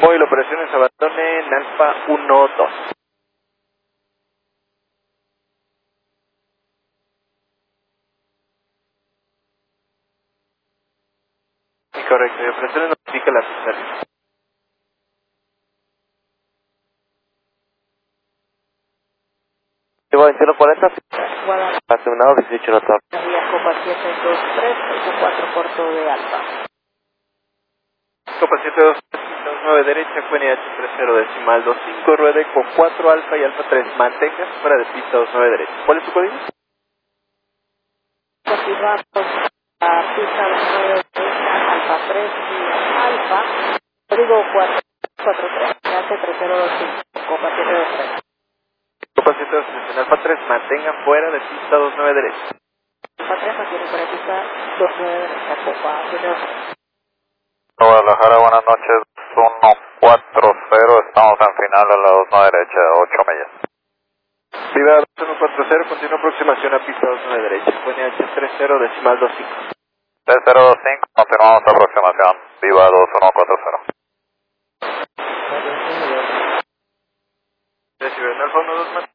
Móvil operaciones abandone en Alfa 1-2. Sí, correcto, y operaciones notifica la pista. Llevo 2140. Asegurado 18 notar. Copa 723, Eco 4 corto de Alfa. Copa 729 derecha, QNH 30 decimal 25, rueda Eco 4 Alfa y Alfa 3. Mantenga fuera de pista 29 derecha. ¿Cuál es su código? Continuamos a pista 29 derecha, Alfa 3 y Alfa. Código 443, QNH 3025, Copa 723. Copa 723, Alfa 3, mantenga fuera de pista 29 derecha. Alfa 3 mantiene fuera de pista 29 derecha, Copa 723. Guadalajara, buenas noches, 140, estamos en final a la 29 derecha, 8 millas. Viva 2140, continúa aproximación a pista 29 derecha, QNH 30 decimal 25. 3025, continuamos aproximación, Viva 2140. Decibel, Alfa 1-2,